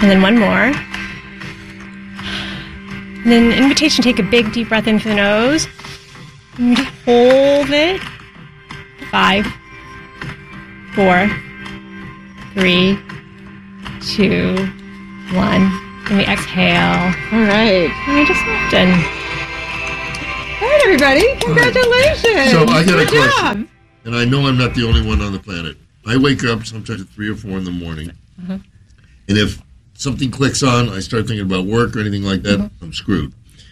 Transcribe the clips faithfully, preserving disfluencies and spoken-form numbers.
And then one more. And then invitation, take a big deep breath in through the nose. And hold it. Five, four, three, two, one. And we exhale. All right. And we just soften. All right, everybody. Congratulations. So I got Good a question. job. And I know I'm not the only one on the planet. I wake up sometimes at three or four in the morning. Uh-huh. And if something clicks on, I start thinking about work or anything like that, Uh-huh. I'm screwed.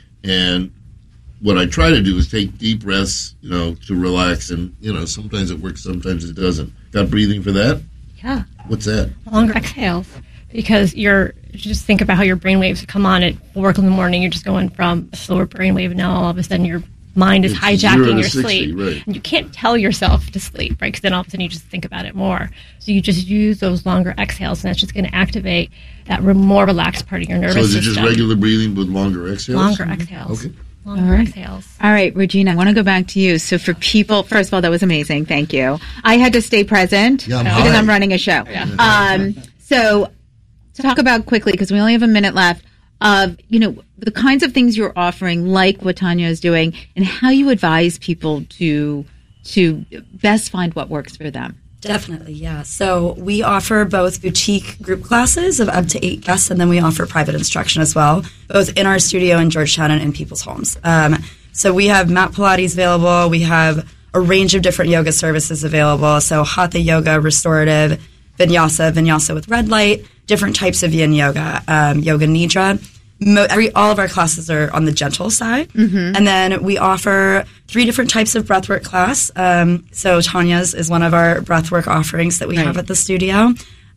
And what I try to do is take deep breaths, you know, to relax. And, you know, sometimes it works, sometimes it doesn't. Got breathing for that? Yeah. What's that? Longer exhales. Because you're, just think about how your brain waves come on at four o'clock in the morning. You're just going from a slower brain wave, and now all of a sudden your mind is It's hijacking zero to your sixty, sleep. right. And you can't tell yourself to sleep, right? Because then all of a sudden you just think about it more. So you just use those longer exhales, and that's just going to activate that re- more relaxed part of your nervous So is it system. just regular breathing with longer exhales? Longer exhales. Okay. Longer All right. exhales. All right, Regina, I want to go back to you. So for people, first of all, that was amazing. Thank you. I had to stay present Yeah, I'm because high. I'm running a show. Yeah. Um, so talk about quickly, because we only have a minute left, of, you know, the kinds of things you're offering, like what Tanya is doing, and how you advise people to to best find what works for them. Definitely, yeah. So we offer both boutique group classes of up to eight guests, and then we offer private instruction as well, both in our studio in Georgetown and in people's homes. Um, so we have mat Pilates available. We have a range of different yoga services available. So Hatha yoga, restorative, vinyasa, vinyasa with red light, different types of yin yoga, um, yoga nidra. Mo- every, all of our classes are on the gentle side. Mm-hmm. And then we offer three different types of breathwork class. Um, so Tanya's is one of our breathwork offerings that we Right. have at the studio.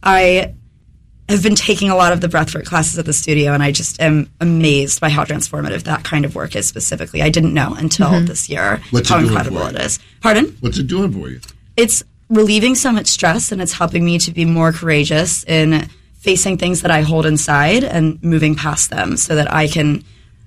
I have been taking a lot of the breathwork classes at the studio, and I just am amazed by how transformative that kind of work is specifically. I didn't know until Mm-hmm. this year What's how it doing incredible for you? it is. Pardon? What's it doing for you? It's relieving so much stress, and it's helping me to be more courageous in facing things that I hold inside and moving past them so that I can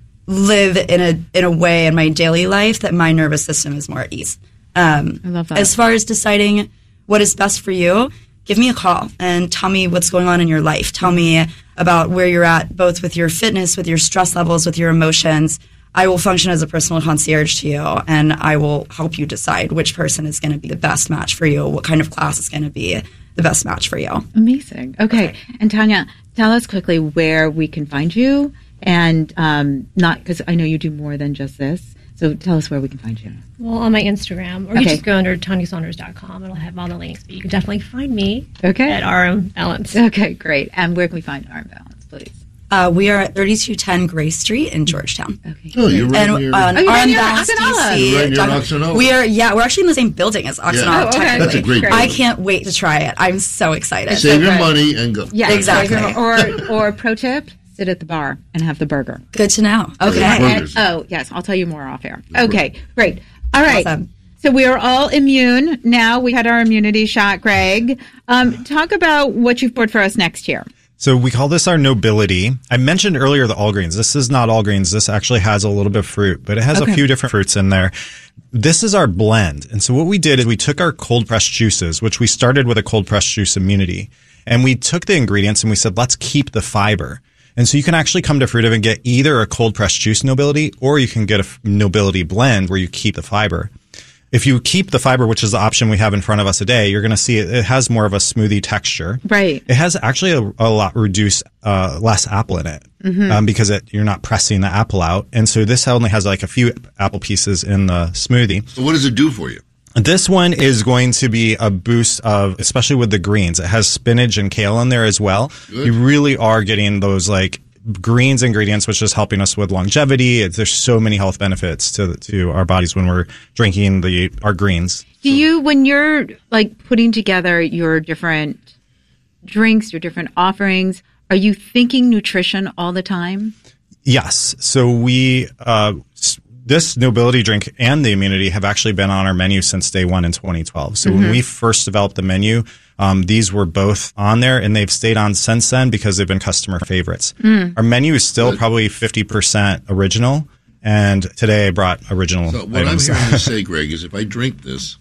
live in a in a way in my daily life that my nervous system is more at ease. Um, I love that. As far as deciding what is best for you, give me a call and tell me what's going on in your life. Tell me about where you're at, both with your fitness, with your stress levels, with your emotions. I will function as a personal concierge to you, and I will help you decide which person is going to be the best match for you, what kind of class is going to be the best match for you. Amazing. Okay. And Tanya, tell us quickly where we can find you, and um, not because I know you do more than just this. So tell us where we can find you. Well, on my Instagram, or you Okay. just go under tanya saunders dot com. It'll have all the links, but you can definitely find me Okay. at R M Balance. Okay, great. And where can we find Arm Balance, please? Uh, we are at thirty-two ten Gray Street in Georgetown. Okay. Oh, you're right And near... on Oh, you're right Arm near Balance Oxenola. D C. You're right near Dun- Oxenola. We are, yeah, we're actually in the same building as Oxenola, Yeah. Oh, okay. technically. That's a great Great. I building. can't wait to try it. I'm so excited. Save your Okay. money and go. Yeah, Exactly. Or, or pro tip, sit at the bar and have the burger. Good to know. Okay. Yeah. And- Burgers. oh, yes, I'll tell you more off air. Okay, great. All right. Awesome. So we are all immune now. We had our immunity shot, Greg. Um, talk about what you've brought for us next year. So we call this our nobility. I mentioned earlier the all greens. This is not all greens. This actually has a little bit of fruit, but it has Okay. a few different fruits in there. This is our blend. And so what we did is we took our cold pressed juices, which we started with a cold pressed juice immunity, and we took the ingredients and we said, let's keep the fiber. And so you can actually come to Fruitive and get either a cold pressed juice nobility, or you can get a f- nobility blend where you keep the fiber. If you keep the fiber, which is the option we have in front of us today, you're going to see it, it has more of a smoothie texture. Right. It has actually a, a lot reduced, uh, less apple in it, Mm-hmm. um, because it, you're not pressing the apple out. And so this only has like a few apple pieces in the smoothie. So what does it do for you? This one is going to be a boost of, especially with the greens. It has spinach and kale in there as well. Good. You really are getting those like greens ingredients, which is helping us with longevity. It's, there's so many health benefits to to our bodies when we're drinking the our greens. Do you, when you're like putting together your different drinks, your different offerings, are you thinking nutrition all the time? Yes. So we, uh, s- this nobility drink and the immunity have actually been on our menu since day one in twenty twelve. So when we first developed the menu, um, these were both on there, and they've stayed on since then because they've been customer favorites. Our menu is still probably fifty percent original. And today I brought original So what items. I'm hearing you say, Greg, is if I drink this,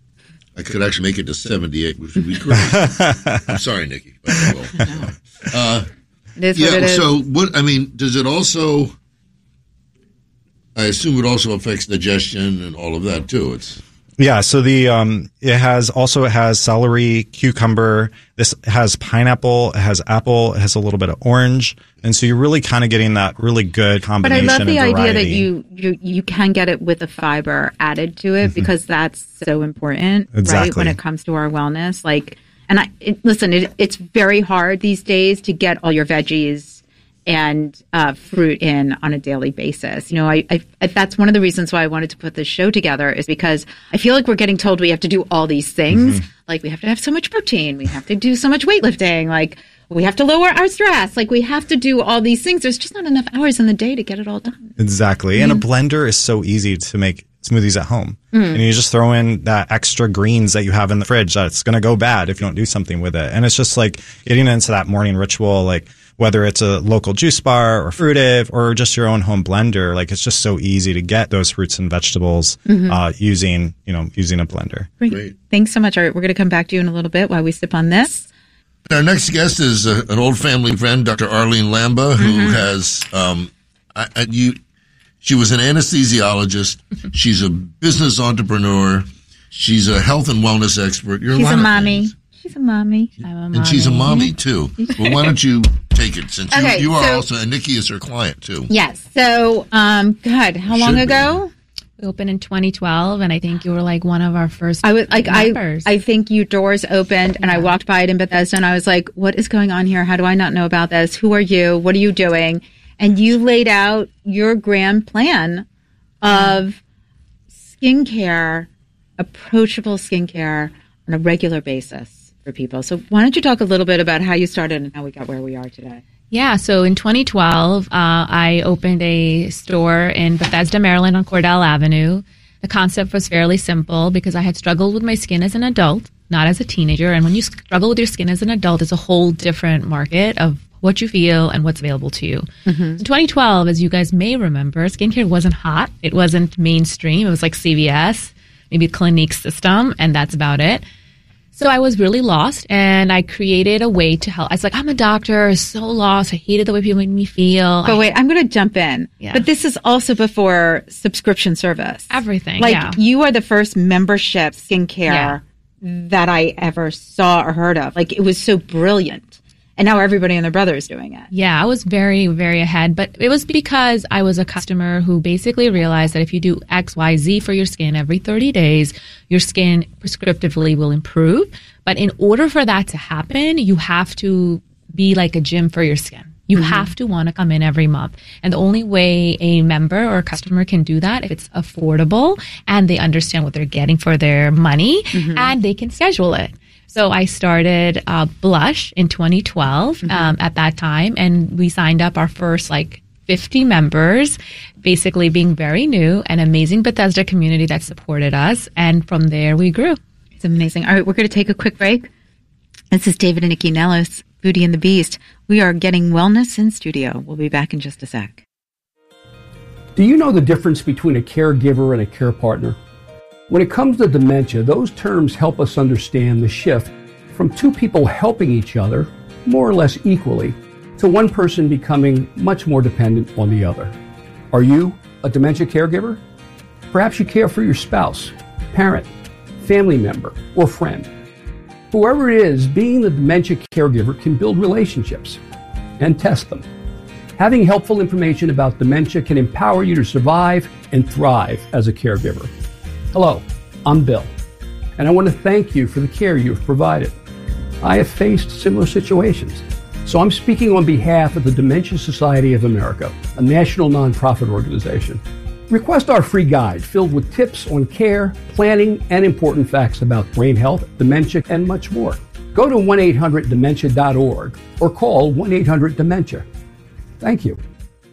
I could actually make it to seventy-eight, which would be great. I'm sorry, Nikki. But I will. Uh, It is yeah, what it is. so what, I mean, does it also, I assume it also affects digestion and all of that too. It's Yeah, so the um, it has also it has celery, cucumber. This has pineapple. It has apple. It has a little bit of orange, and so you're really kind of getting that really good But I combination. love the and idea that variety. you, you you can get it with a fiber added to it, because that's so important, right? Exactly. When it comes to our wellness, like, and I it, listen, it, it's very hard these days to get all your veggies and uh, fruit in on a daily basis. You know, I, I, I that's one of the reasons why I wanted to put this show together, is because I feel like we're getting told we have to do all these things. Mm-hmm. Like we have to have so much protein, we have to do so much weightlifting, like we have to lower our stress, like we have to do all these things. There's just not enough hours in the day to get it all done. Exactly. And a blender is so easy to make smoothies at home. And you just throw in that extra greens that you have in the fridge that's going to go bad if you don't do something with it. And it's just like getting into that morning ritual, like whether it's a local juice bar or Fruitive or just your own home blender, like it's just so easy to get those fruits and vegetables uh, using, you know, using a blender. Great. Great. Thanks so much. All right, we're going to come back to you in a little bit while we sip on this. Our next guest is uh, an old family friend, Doctor Arlene Lamba, who Mm-hmm. has um, I, I, you. She was an anesthesiologist. She's a business entrepreneur. She's a health and wellness expert. You're She's a, lot a of mommy. things. She's a mommy. I'm a mommy. And she's a mommy too. Well, why don't you take it, since Okay, you, you are so- also, and Nikki is her client too. Yes. So, um, God, how long Should be. ago? We opened in twenty twelve, and I think you were like one of our first I was like, I, members. I think you doors opened, and I walked by it in Bethesda, and I was like, "What is going on here? How do I not know about this? Who are you? What are you doing?" And you laid out your grand plan of skincare, approachable skincare on a regular basis for people. So, why don't you talk a little bit about how you started and how we got where we are today? Yeah, so in twenty twelve, uh, I opened a store in Bethesda, Maryland on Cordell Avenue. The concept was fairly simple because I had struggled with my skin as an adult, not as a teenager. And when you struggle with your skin as an adult, it's a whole different market of what you feel and what's available to you. In twenty twelve, as you guys may remember, skincare wasn't hot. It wasn't mainstream. It was like C V S, maybe Clinique System, and that's about it. So I was really lost, and I created a way to help. I was like, I'm a doctor, so lost. I hated the way people made me feel. But wait, I'm going to jump in. Yeah. But this is also before subscription service. Everything, Like, yeah. you are the first membership skincare Yeah. that I ever saw or heard of. Like, it was so brilliant. And now everybody and their brother is doing it. Yeah, I was very, very ahead. But it was because I was a customer who basically realized that if you do X, Y, Z for your skin every thirty days, your skin prescriptively will improve. But in order for that to happen, you have to be like a gym for your skin. You have to want to come in every month. And the only way a member or a customer can do that if it's affordable and they understand what they're getting for their money and they can schedule it. So I started uh, Blush in twenty twelve um, at that time, and we signed up our first like fifty members, basically being very new, an amazing Bethesda community that supported us. And from there, we grew. It's amazing. All right, we're going to take a quick break. This is David and Nikki Nellis, Beauty and the Beast. We are getting wellness in studio. We'll be back in just a sec. Do you know the difference between a caregiver and a care partner? When it comes to dementia, those terms help us understand the shift from two people helping each other, more or less equally, to one person becoming much more dependent on the other. Are you a dementia caregiver? Perhaps you care for your spouse, parent, family member, or friend. Whoever it is, being the dementia caregiver can build relationships and test them. Having helpful information about dementia can empower you to survive and thrive as a caregiver. Hello, I'm Bill, and I want to thank you for the care you have provided. I have faced similar situations, so I'm speaking on behalf of the Dementia Society of America, a national nonprofit organization. Request our free guide filled with tips on care, planning, and important facts about brain health, dementia, and much more. Go to one eight hundred dementia dot org or call one eight hundred dementia. Thank you.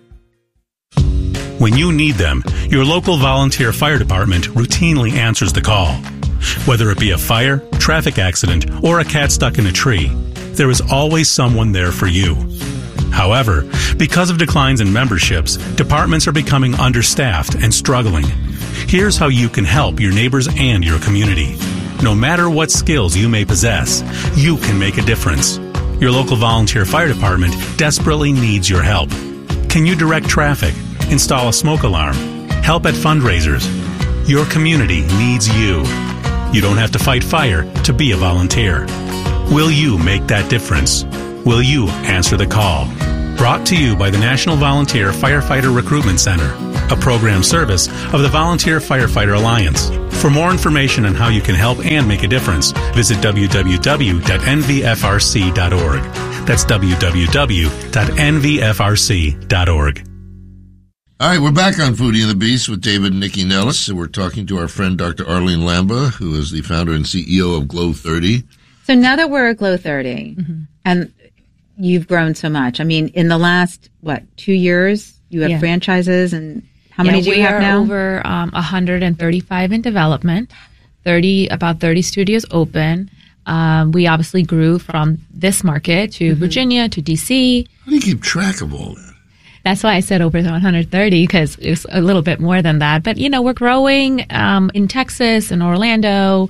When you need them, your local volunteer fire department routinely answers the call. Whether it be a fire, traffic accident, or a cat stuck in a tree, there is always someone there for you. However, because of declines in memberships, departments are becoming understaffed and struggling. Here's how you can help your neighbors and your community. No matter what skills you may possess, you can make a difference. Your local volunteer fire department desperately needs your help. Can you direct traffic, install a smoke alarm, help at fundraisers? Your community needs you. You don't have to fight fire to be a volunteer. Will you make that difference? Will you answer the call? Brought to you by the National Volunteer Firefighter Recruitment Center, a program service of the Volunteer Firefighter Alliance. For more information on how you can help and make a difference, visit w w w dot n v f r c dot org. That's w w w dot n v f r c dot org. All right, we're back on Foodie and the Beast with David and Nikki Nellis. And we're talking to our friend Doctor Arlene Lamba, who is the founder and C E O of Glow thirty. So now that we're at Glow thirty, mm-hmm. and you've grown so much. I mean, in the last, what, two years, you have yeah. franchises, and how yeah, many do you have now? We are over um, one hundred thirty-five in development, thirty about thirty studios open. Um, we obviously grew from this market to mm-hmm. Virginia to D C. How do you keep track of all that? That's why I said over one hundred thirty, because it's a little bit more than that. But, you know, we're growing um, in Texas and Orlando.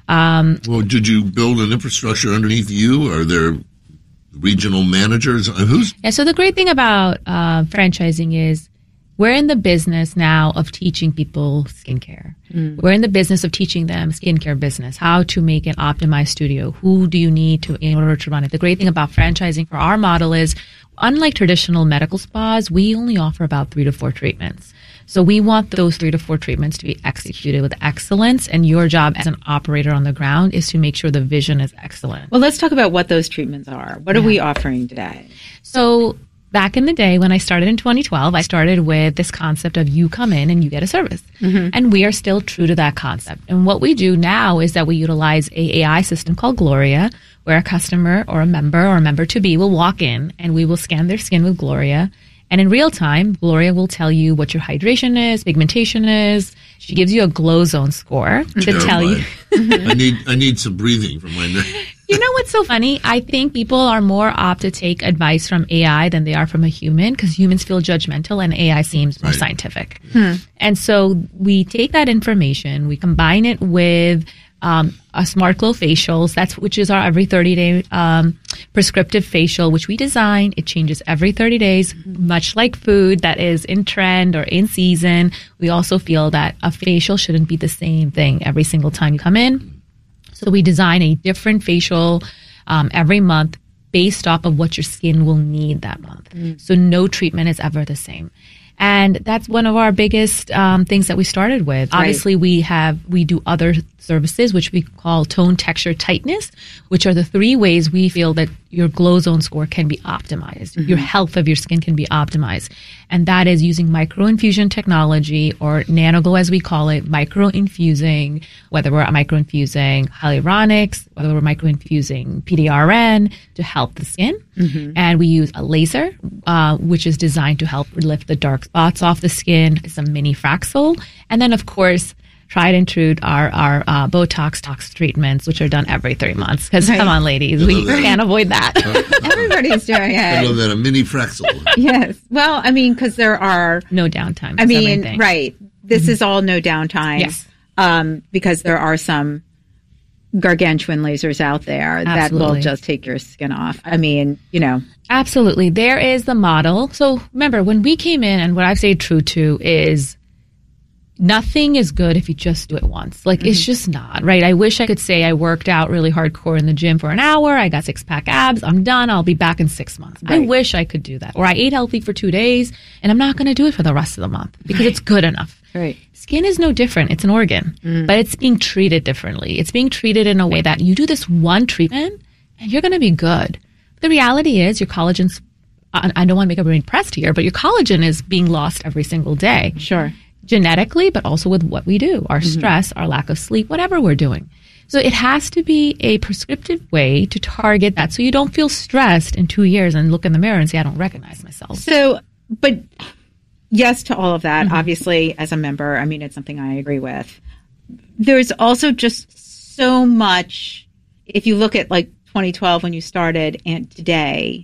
Um, well, did you build an infrastructure underneath you? Are there regional managers? Who's? Yeah, so the great thing about uh, franchising is we're in the business now of teaching people skincare. Mm. We're in the business of teaching them skincare business, how to make an optimized studio. Who do you need to in order to run it? The great thing about franchising for our model is, unlike traditional medical spas, we only offer about three to four treatments. So we want those three to four treatments to be executed with excellence, and your job as an operator on the ground is to make sure the vision is excellent. Well, let's talk about what those treatments are. What yeah. are we offering today? So back in the day when I started in twenty twelve, I started with this concept of you come in and you get a service. Mm-hmm. And we are still true to that concept. And what we do now is that we utilize a AI system called Gloria, where a customer or a member or a member-to-be will walk in and we will scan their skin with Gloria. And in real time, Gloria will tell you what your hydration is, pigmentation is. She gives you a glow zone score to oh, tell my. you. I need I need some breathing from my neck. You know what's so funny? I think people are more apt to take advice from A I than they are from a human, because humans feel judgmental and A I seems more right. scientific. Hmm. And so we take that information, we combine it with Um, a Smart Glow facials, that's which is our every thirty day um, prescriptive facial, which we design. It changes every thirty days, much like food that is in trend or in season. We also feel that a facial shouldn't be the same thing every single time you come in. So we design a different facial um, every month based off of what your skin will need that month. Mm. So no treatment is ever the same. And that's one of our biggest um, things that we started with. Right. Obviously, we have we do other services, which we call tone, texture, tightness, which are the three ways we feel that your glow zone score can be optimized. Mm-hmm. Your health of your skin can be optimized. And that is using microinfusion technology, or nanoglow as we call it, microinfusing, whether we're microinfusing hyaluronics, whether we're microinfusing P D R N to help the skin. Mm-hmm. And we use a laser, uh, which is designed to help lift the dark spots off the skin. It's a mini Fraxel. And then, of course, tried and true our, our uh, Botox tox treatments, which are done every three months. Because right. come on, ladies, we that. can't avoid that. Everybody's doing it. I love that, a mini Fraxel. Yes. Well, I mean, because there are... No downtime. I mean, everything. Right. This mm-hmm. is all no downtime. Yes. Um, because there are some gargantuan lasers out there Absolutely. that will just take your skin off. I mean, you know. Absolutely. There is the model. So remember, when we came in, and what I've stayed true to is nothing is good if you just do it once. Like, mm-hmm. it's just not, right? I wish I could say I worked out really hardcore in the gym for an hour, I got six-pack abs, I'm done, I'll be back in six months. Right. I wish I could do that. Or I ate healthy for two days, and I'm not going to do it for the rest of the month because right. it's good enough. Right. Skin is no different. It's an organ, mm. but it's being treated differently. It's being treated in a way that you do this one treatment, and you're going to be good. The reality is your collagen's, I don't want to make everybody impressed here, but your collagen is being lost every single day. Sure. Genetically, but also with what we do, our mm-hmm. stress, our lack of sleep, whatever we're doing. So it has to be a prescriptive way to target that, so you don't feel stressed in two years and look in the mirror and say, I don't recognize myself. So, but yes to all of that. Mm-hmm. Obviously, as a member, I mean, it's something I agree with. There's also just so much, if you look at like twenty twelve when you started and today,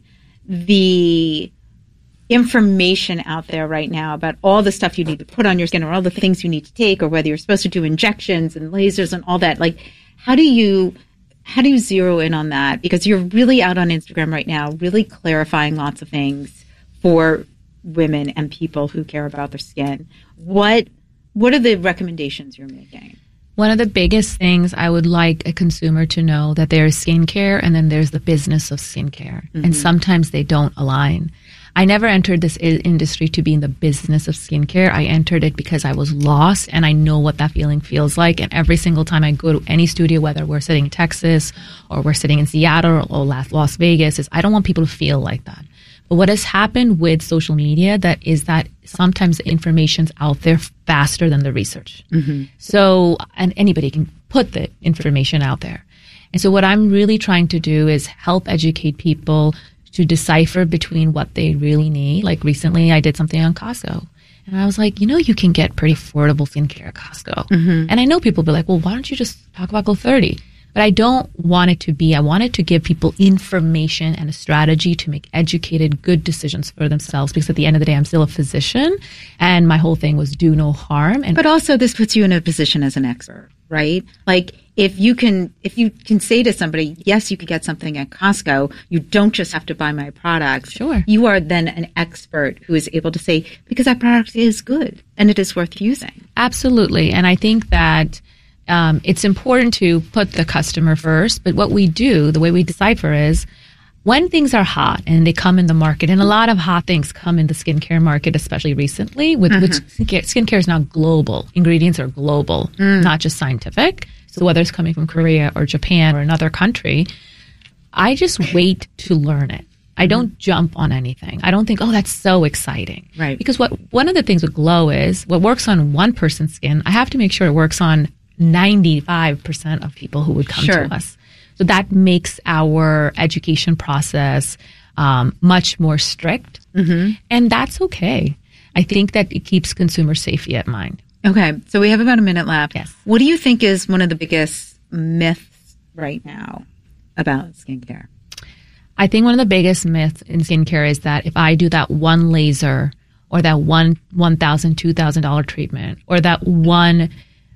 the information out there right now about all the stuff you need to put on your skin, or all the things you need to take, or whether you're supposed to do injections and lasers and all that. Like, how do you, how do you zero in on that? Because you're really out on Instagram right now, really clarifying lots of things for women and people who care about their skin. What what are the recommendations you're making? One of the biggest things I would like a consumer to know that there's skincare and then there's the business of skincare. Mm-hmm. And sometimes they don't align. I never entered this I- industry to be in the business of skincare. I entered it because I was lost and I know what that feeling feels like. And every single time I go to any studio, whether we're sitting in Texas or we're sitting in Seattle or Las Vegas, is I don't want people to feel like that. But what has happened with social media that is that sometimes the information's out there faster than the research. Mm-hmm. So, and anybody can put the information out there. And so what I'm really trying to do is help educate people to decipher between what they really need. Like recently I did something on Costco. And I was like, you know, you can get pretty affordable skincare at Costco. Mm-hmm. And I know people will be like, well, why don't you just talk about Glow thirty? But I don't want it to be, I want it to give people information and a strategy to make educated, good decisions for themselves. Because at the end of the day, I'm still a physician and my whole thing was do no harm. And But also this puts you in a position as an expert, right? Like if you can, if you can say to somebody, yes, you could get something at Costco, you don't just have to buy my product. Sure. You are then an expert who is able to say, because that product is good and it is worth using. Absolutely. And I think that Um, it's important to put the customer first, but what we do, the way we decipher is when things are hot and they come in the market, and a lot of hot things come in the skincare market, especially recently, with, mm-hmm. with skincare, skincare is now global. Ingredients are global, mm. not just scientific. So whether it's coming from Korea or Japan or another country, I just wait to learn it. I don't mm-hmm. jump on anything. I don't think, oh, that's so exciting. Right. Because what one of the things with Glow is what works on one person's skin, I have to make sure it works on ninety-five percent of people who would come sure. to us. So that makes our education process um, much more strict. Mm-hmm. And that's okay. I think that it keeps consumer safety at mind. Okay. So we have about a minute left. Yes. What do you think is one of the biggest myths right now about skincare? I think one of the biggest myths in skincare is that if I do that one laser or that one one thousand dollars, two thousand dollars treatment or that one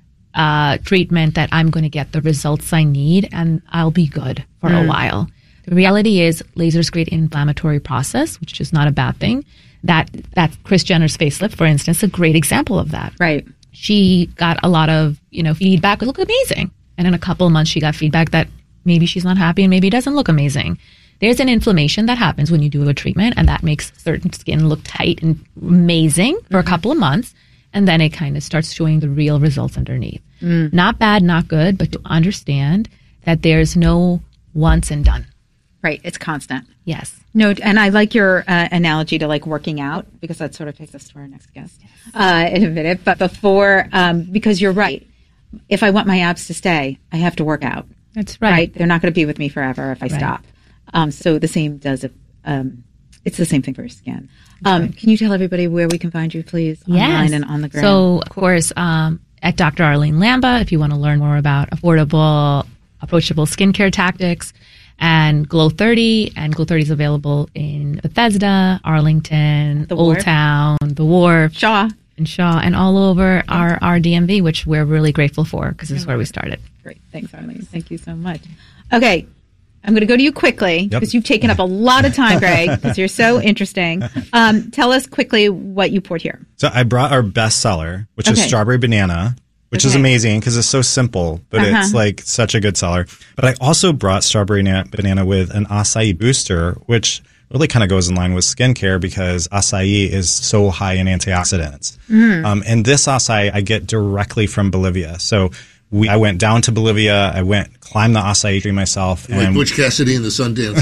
Uh, treatment that I'm going to get the results I need and I'll be good for mm. a while. The reality is lasers create an inflammatory process, which is not a bad thing. That that Kris Jenner's facelift, for instance, is a great example of that. Right. She got a lot of, you know, feedback. It looked amazing. And in a couple of months, she got feedback that maybe she's not happy and maybe it doesn't look amazing. There's an inflammation that happens when you do a treatment and that makes certain skin look tight and amazing for mm-hmm. a couple of months. And then it kind of starts showing the real results underneath. Mm. Not bad, not good, but to understand that there's no once and done. Right. It's constant. Yes. No, and I like your uh, analogy to like working out because that sort of takes us to our next guest uh, in a minute. But before, um, because you're right. If I want my abs to stay, I have to work out. That's right. Right. They're not going to be with me forever if I right. stop. Um, so the same does it. Um, it's the same thing for your skin. Um, can you tell everybody where we can find you, please, online yes. and on the ground? So, of course, um, at Doctor Arlene Lamba, if you want to learn more about affordable, approachable skincare tactics, and Glow thirty, and Glow thirty is available in Bethesda, Arlington, the Old Wharf. Town, the Wharf, Shaw, and Shaw, and all over our, our D M V, which we're really grateful for because this is where we started. Great. Thanks, Arlene. Thank you so much. Okay. I'm going to go to you quickly because Yep. you've taken up a lot of time, Greg, because you're so interesting. Um, tell us quickly what you poured here. So I brought our best seller, which Okay. is strawberry banana, which is Okay. amazing because it's so simple, but Uh-huh. it's like such a good seller. But I also brought strawberry na- banana with an acai booster, which really kind of goes in line with skincare because acai is so high in antioxidants. Mm. Um, and this acai I get directly from Bolivia. So we, I went down to Bolivia. I went climbed the acai tree myself. Like and Butch Cassidy and the Sundance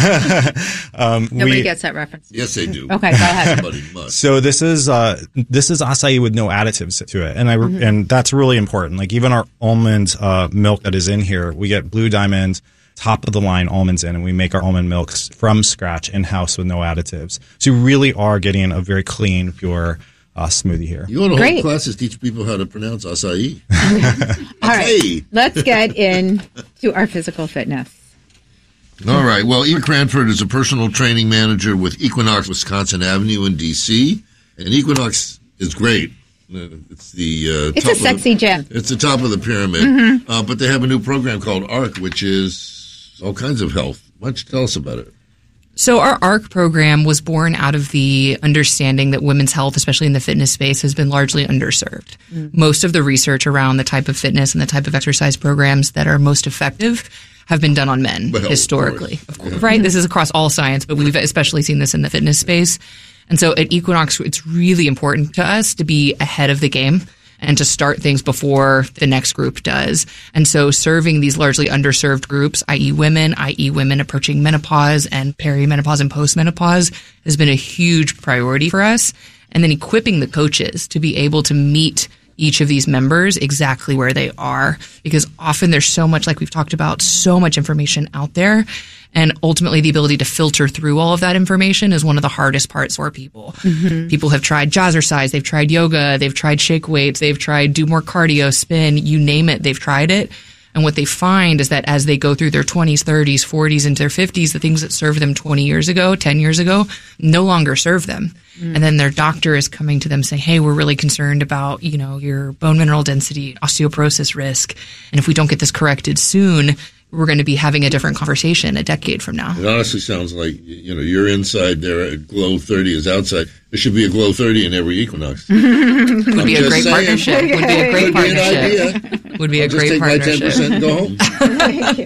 Kid. um, Nobody we, gets that reference. Yes, they do. Okay, go ahead. Somebody must. So this is uh, this is acai with no additives to it, and I mm-hmm. and that's really important. Like even our almond uh, milk that is in here, we get Blue Diamond, top of the line almonds in, and we make our almond milks from scratch in house with no additives. So you really are getting a very clean, pure uh, smoothie here. You want to Great. hold classes, teach people how to pronounce acai. All right, Acai. let's get into our physical fitness. All right. Well, Eva Cranford is a personal training manager with Equinox Wisconsin Avenue in D C, and Equinox is great. It's the uh, It's top a sexy of the, gym. It's the top of the pyramid. Mm-hmm. Uh, but they have a new program called ARC, which is all kinds of health. Why don't you tell us about it? So our ARC program was born out of the understanding that women's health, especially in the fitness space, has been largely underserved. Mm-hmm. Most of the research around the type of fitness and the type of exercise programs that are most effective have been done on men But historically, of course. of course, Yeah. right? This is across all science, but we've especially seen this in the fitness space. And so at Equinox, it's really important to us to be ahead of the game and to start things before the next group does. And so serving these largely underserved groups, that is women, that is women approaching menopause and perimenopause and postmenopause, has been a huge priority for us. And then equipping the coaches to be able to meet each of these members exactly where they are, because often there's so much, like we've talked about, so much information out there. And ultimately, the ability to filter through all of that information is one of the hardest parts for people. Mm-hmm. People have tried jazzercise, they've tried yoga, they've tried shake weights, they've tried do more cardio, spin, you name it, they've tried it. And what they find is that as they go through their twenties, thirties, forties, into their fifties, the things that served them twenty years ago, ten years ago, no longer serve them. Mm. And then their doctor is coming to them saying, hey, we're really concerned about, you know, your bone mineral density, osteoporosis risk. And if we don't get this corrected soon, we're going to be having a different conversation a decade from now. It honestly sounds like, you know, you're inside there, at Glow thirty is outside. There should be a Glow thirty in every Equinox. Would be a great saying. partnership. Would be a great Could be an partnership. idea. Would be I'll a just great take my partnership. ten percent and go home. Thank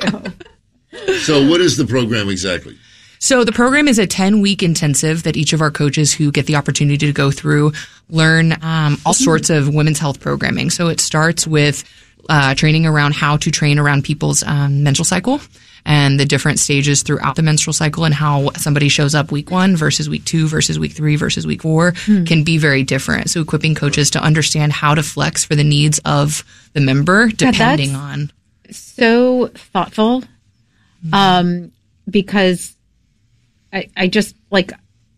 you. So what is the program exactly? So the program is a ten-week intensive that each of our coaches who get the opportunity to go through learn um, all sorts of women's health programming. So it starts with uh, training around how to train around people's um, menstrual cycle and the different stages throughout the menstrual cycle, and how somebody shows up week one versus week two versus week three versus week four hmm. can be very different. So equipping coaches to understand how to flex for the needs of the member depending yeah, on. So thoughtful, um, because I, I just like,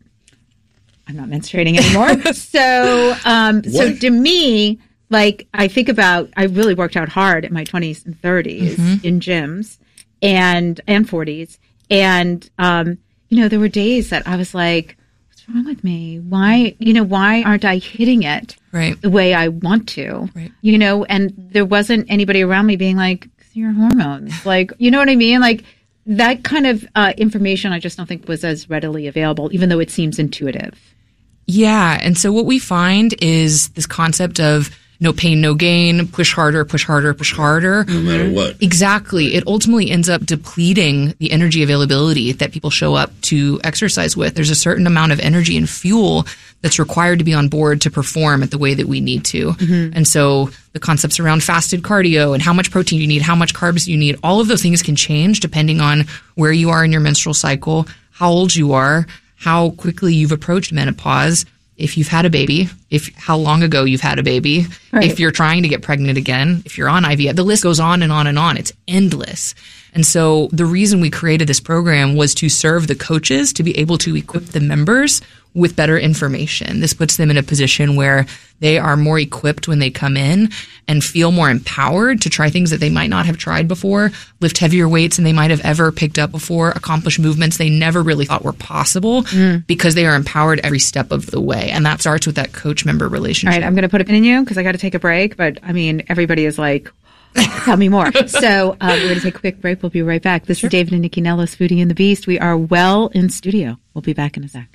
I'm not menstruating anymore. so, um, so to me, like I think about, I really worked out hard in my twenties and thirties mm-hmm. in gyms and, and forties. And, um, you know, there were days that I was like, what's wrong with me? Why, you know, why aren't I hitting it right. the way I want to, right. you know, and there wasn't anybody around me being like, your hormones, like, you know what I mean? Like that kind of uh, information, I just don't think was as readily available, even though it seems intuitive. Yeah. And so what we find is this concept of no pain, no gain, push harder, push harder, push harder. No matter what. Exactly. It ultimately ends up depleting the energy availability that people show up to exercise with. There's a certain amount of energy and fuel that's required to be on board to perform at the way that we need to. Mm-hmm. And so the concepts around fasted cardio and how much protein you need, how much carbs you need, all of those things can change depending on where you are in your menstrual cycle, how old you are, how quickly you've approached menopause, if you've had a baby, if how long ago you've had a baby, right. if you're trying to get pregnant again, if you're on I V F, the list goes on and on and on. It's endless. And so the reason we created this program was to serve the coaches to be able to equip the members with better information. This puts them in a position where they are more equipped when they come in and feel more empowered to try things that they might not have tried before, lift heavier weights than they might have ever picked up before, accomplish movements they never really thought were possible mm. because they are empowered every step of the way. And that starts with that coach-member relationship. All right, I'm going to put a pin in you because I got to take a break. But, I mean, everybody is like, tell me more. So uh, we're going to take a quick break. We'll be right back. This sure. is David and Nikki Nellis, Foodie and the Beast. We are well in studio. We'll be back in a sec.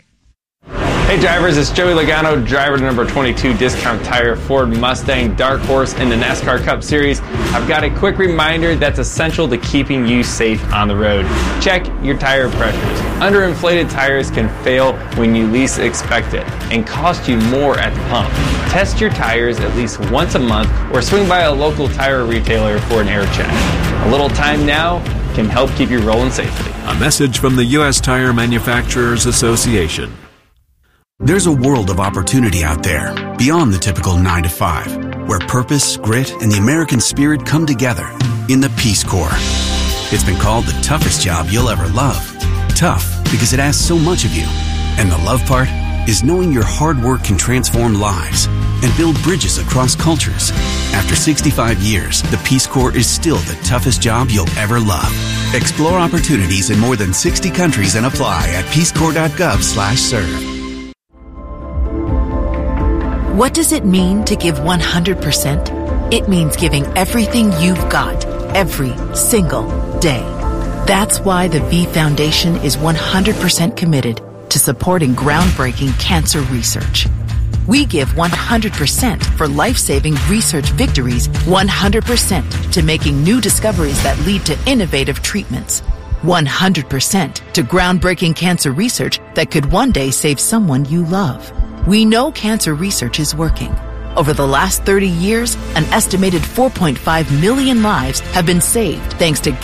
Hey drivers, it's Joey Logano, driver to number twenty-two Discount Tire Ford Mustang Dark Horse in the NASCAR Cup Series. I've got a quick reminder that's essential to keeping you safe on the road. Check your tire pressures. Underinflated tires can fail when you least expect it and cost you more at the pump. Test your tires at least once a month or swing by a local tire retailer for an air check. A little time now can help keep you rolling safely. A message from the U S Tire Manufacturers Association. There's a world of opportunity out there, beyond the typical nine to five, where purpose, grit, and the American spirit come together in the Peace Corps. It's been called the toughest job you'll ever love. Tough because it asks so much of you. And the love part is knowing your hard work can transform lives and build bridges across cultures. After sixty-five years, the Peace Corps is still the toughest job you'll ever love. Explore opportunities in more than sixty countries and apply at peacecorps dot gov slash serve. What does it mean to give one hundred percent? It means giving everything you've got, every single day. That's why the V Foundation is one hundred percent committed to supporting groundbreaking cancer research. We give one hundred percent for life-saving research victories, one hundred percent to making new discoveries that lead to innovative treatments, one hundred percent to groundbreaking cancer research that could one day save someone you love. We know cancer research is working. Over the last thirty years, an estimated four point five million lives have been saved thanks to